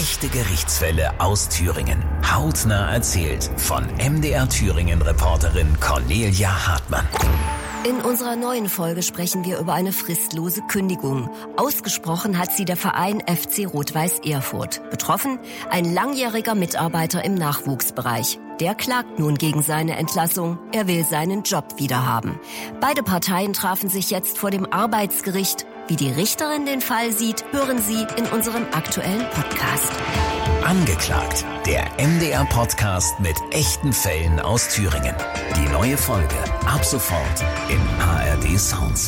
Echte Gerichtsfälle aus Thüringen. Hautnah erzählt von MDR Thüringen-Reporterin Cornelia Hartmann. In unserer neuen Folge sprechen wir über eine fristlose Kündigung. Ausgesprochen hat sie der Verein FC Rot-Weiß Erfurt. Betroffen ein langjähriger Mitarbeiter im Nachwuchsbereich. Der klagt nun gegen seine Entlassung. Er will seinen Job wiederhaben. Beide Parteien trafen sich jetzt vor dem Arbeitsgericht. Wie die Richterin den Fall sieht, hören Sie in unserem aktuellen Podcast. Angeklagt, der MDR-Podcast mit echten Fällen aus Thüringen. Die neue Folge ab sofort in ARD Sounds.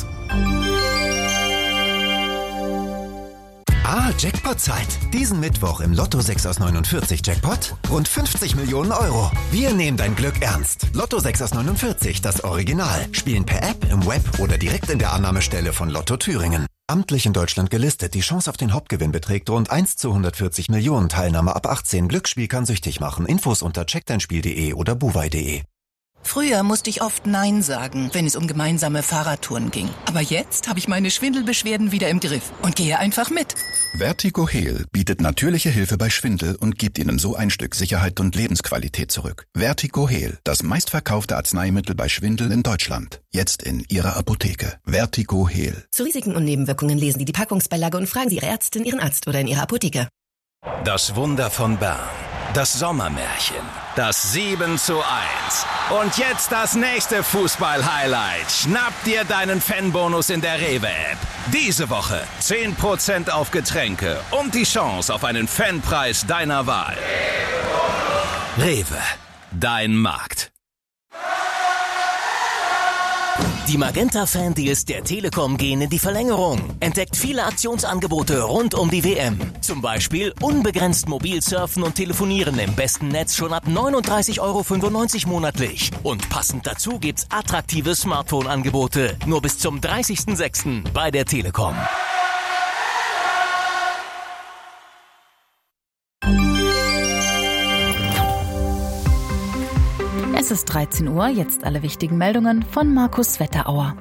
Jackpot-Zeit. Diesen Mittwoch im Lotto 6 aus 49 Jackpot. Rund 50 Millionen Euro. Wir nehmen dein Glück ernst. Lotto 6 aus 49, das Original. Spielen per App, im Web oder direkt in der Annahmestelle von Lotto Thüringen. Amtlich in Deutschland gelistet. Die Chance auf den Hauptgewinn beträgt rund 1 zu 140 Millionen. Teilnahme ab 18. Glücksspiel kann süchtig machen. Infos unter checkdeinspiel.de oder buwei.de. Früher musste ich oft Nein sagen, wenn es um gemeinsame Fahrradtouren ging. Aber jetzt habe ich meine Schwindelbeschwerden wieder im Griff und gehe einfach mit. Vertigo Heal bietet natürliche Hilfe bei Schwindel und gibt Ihnen so ein Stück Sicherheit und Lebensqualität zurück. Vertigo Heal, das meistverkaufte Arzneimittel bei Schwindel in Deutschland. Jetzt in Ihrer Apotheke. Vertigo Heal. Zu Risiken und Nebenwirkungen lesen Sie die Packungsbeilage und fragen Sie Ihre Ärztin, Ihren Arzt oder in Ihrer Apotheke. Das Wunder von Bern. Das Sommermärchen. Das 7:1. Und jetzt das nächste Fußball-Highlight. Schnapp dir deinen Fanbonus in der Rewe-App. Diese Woche 10% auf Getränke und die Chance auf einen Fanpreis deiner Wahl. Rewe, dein Markt. Die Magenta-Fan-Deals der Telekom gehen in die Verlängerung. Entdeckt viele Aktionsangebote rund um die WM. Zum Beispiel unbegrenzt mobil surfen und telefonieren im besten Netz schon ab 39,95 € monatlich. Und passend dazu gibt's attraktive Smartphone-Angebote. Nur bis zum 30.06. bei der Telekom. Es ist 13 Uhr, jetzt alle wichtigen Meldungen von Markus Wetterauer.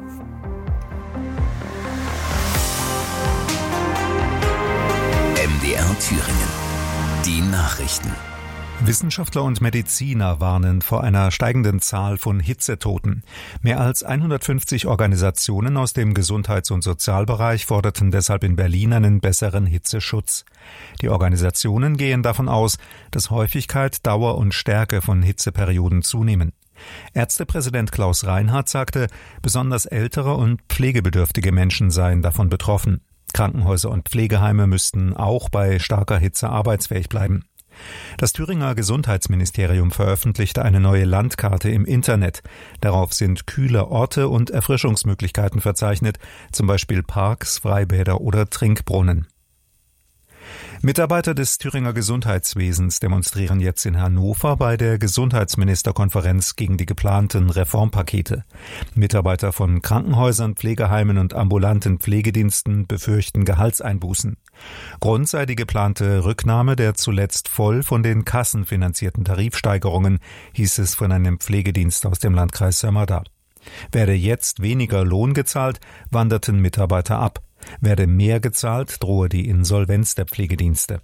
MDR Thüringen. Die Nachrichten. Wissenschaftler und Mediziner warnen vor einer steigenden Zahl von Hitzetoten. Mehr als 150 Organisationen aus dem Gesundheits- und Sozialbereich forderten deshalb in Berlin einen besseren Hitzeschutz. Die Organisationen gehen davon aus, dass Häufigkeit, Dauer und Stärke von Hitzeperioden zunehmen. Ärztepräsident Klaus Reinhardt sagte, besonders ältere und pflegebedürftige Menschen seien davon betroffen. Krankenhäuser und Pflegeheime müssten auch bei starker Hitze arbeitsfähig bleiben. Das Thüringer Gesundheitsministerium veröffentlichte eine neue Landkarte im Internet. Darauf sind kühle Orte und Erfrischungsmöglichkeiten verzeichnet, zum Beispiel Parks, Freibäder oder Trinkbrunnen. Mitarbeiter des Thüringer Gesundheitswesens demonstrieren jetzt in Hannover bei der Gesundheitsministerkonferenz gegen die geplanten Reformpakete. Mitarbeiter von Krankenhäusern, Pflegeheimen und ambulanten Pflegediensten befürchten Gehaltseinbußen. Grund sei die geplante Rücknahme der zuletzt voll von den Kassen finanzierten Tarifsteigerungen, hieß es von einem Pflegedienst aus dem Landkreis Sömmerda. Werde jetzt weniger Lohn gezahlt, wanderten Mitarbeiter ab. Werde mehr gezahlt, drohe die Insolvenz der Pflegedienste.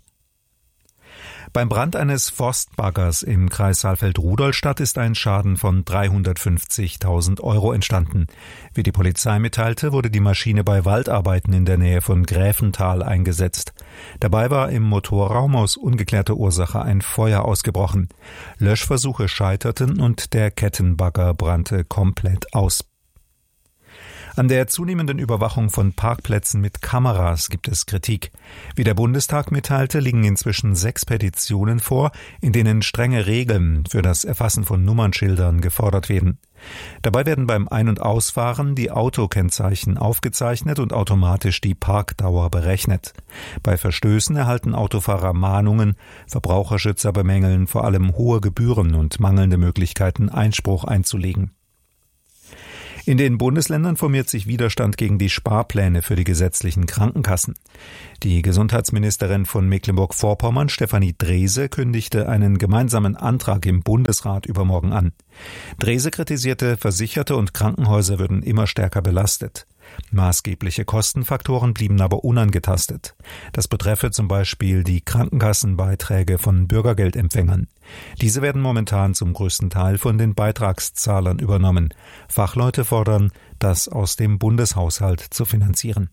Beim Brand eines Forstbaggers im Kreis Saalfeld-Rudolstadt ist ein Schaden von 350.000 € entstanden. Wie die Polizei mitteilte, wurde die Maschine bei Waldarbeiten in der Nähe von Gräfenthal eingesetzt. Dabei war im Motorraum aus ungeklärter Ursache ein Feuer ausgebrochen. Löschversuche scheiterten und der Kettenbagger brannte komplett aus. An der zunehmenden Überwachung von Parkplätzen mit Kameras gibt es Kritik. Wie der Bundestag mitteilte, liegen inzwischen 6 Petitionen vor, in denen strenge Regeln für das Erfassen von Nummernschildern gefordert werden. Dabei werden beim Ein- und Ausfahren die Autokennzeichen aufgezeichnet und automatisch die Parkdauer berechnet. Bei Verstößen erhalten Autofahrer Mahnungen, Verbraucherschützer bemängeln vor allem hohe Gebühren und mangelnde Möglichkeiten, Einspruch einzulegen. In den Bundesländern formiert sich Widerstand gegen die Sparpläne für die gesetzlichen Krankenkassen. Die Gesundheitsministerin von Mecklenburg-Vorpommern, Stefanie Drese, kündigte einen gemeinsamen Antrag im Bundesrat übermorgen an. Drese kritisierte, Versicherte und Krankenhäuser würden immer stärker belastet. Maßgebliche Kostenfaktoren blieben aber unangetastet. Das betreffe zum Beispiel die Krankenkassenbeiträge von Bürgergeldempfängern. Diese werden momentan zum größten Teil von den Beitragszahlern übernommen. Fachleute fordern, das aus dem Bundeshaushalt zu finanzieren.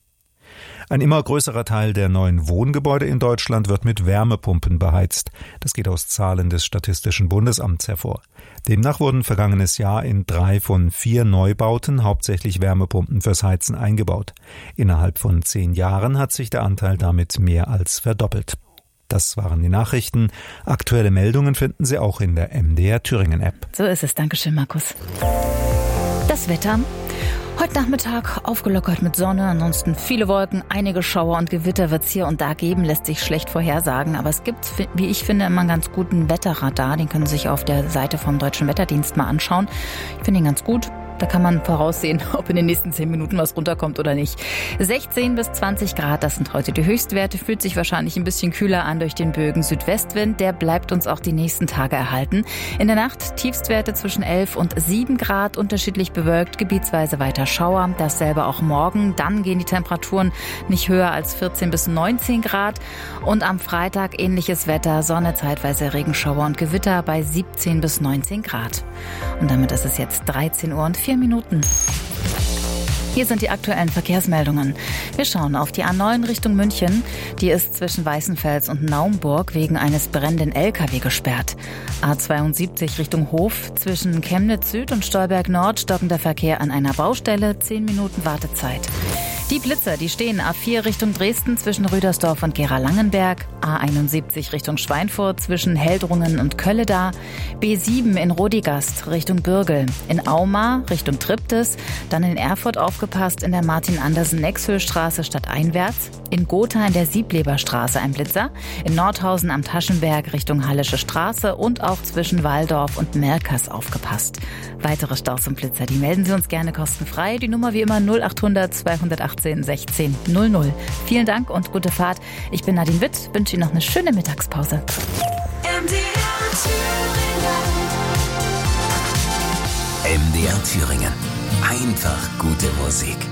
Ein immer größerer Teil der neuen Wohngebäude in Deutschland wird mit Wärmepumpen beheizt. Das geht aus Zahlen des Statistischen Bundesamts hervor. Demnach wurden vergangenes Jahr in 3 von 4 Neubauten hauptsächlich Wärmepumpen fürs Heizen eingebaut. Innerhalb von 10 Jahren hat sich der Anteil damit mehr als verdoppelt. Das waren die Nachrichten. Aktuelle Meldungen finden Sie auch in der MDR Thüringen App. So ist es. Dankeschön, Markus. Das Wetter. Heute Nachmittag aufgelockert mit Sonne, ansonsten viele Wolken, einige Schauer und Gewitter wird es hier und da geben, lässt sich schlecht vorhersagen. Aber es gibt, wie ich finde, immer einen ganz guten Wetterradar. Den können Sie sich auf der Seite vom Deutschen Wetterdienst mal anschauen. Ich finde ihn ganz gut. Da kann man voraussehen, ob in den nächsten 10 Minuten was runterkommt oder nicht. 16 bis 20 Grad, das sind heute die Höchstwerte. Fühlt sich wahrscheinlich ein bisschen kühler an durch den Bögen Südwestwind. Der bleibt uns auch die nächsten Tage erhalten. In der Nacht Tiefstwerte zwischen 11 und 7 Grad, unterschiedlich bewölkt, gebietsweise weiter Schauer. Dasselbe auch morgen. Dann gehen die Temperaturen nicht höher als 14 bis 19 Grad. Und am Freitag ähnliches Wetter, Sonne, zeitweise Regenschauer und Gewitter bei 17 bis 19 Grad. Und damit ist es jetzt 13 Uhr und 4 Minuten. Hier sind die aktuellen Verkehrsmeldungen. Wir schauen auf die A9 Richtung München. Die ist zwischen Weißenfels und Naumburg wegen eines brennenden LKW gesperrt. A72 Richtung Hof. Zwischen Chemnitz Süd und Stolberg Nord stockender Verkehr an einer Baustelle. 10 Minuten Wartezeit. Die Blitzer, die stehen A4 Richtung Dresden zwischen Rüdersdorf und Gera-Langenberg, A71 Richtung Schweinfurt zwischen Heldrungen und Kölledar, B7 in Rodigast Richtung Bürgel, in Auma Richtung Triptis, dann in Erfurt aufgepasst in der Martin-Andersen-Nexhöhlstraße stadteinwärts, in Gotha in der Siebleberstraße ein Blitzer, in Nordhausen am Taschenberg Richtung Hallische Straße und auch zwischen Waldorf und Merkers aufgepasst. Weitere Staus und Blitzer, die melden Sie uns gerne kostenfrei. Die Nummer wie immer 0800 218 16 00. Vielen Dank und gute Fahrt. Ich bin Nadine Witt, wünsche Ihnen noch eine schöne Mittagspause. MDR Thüringen. Einfach gute Musik.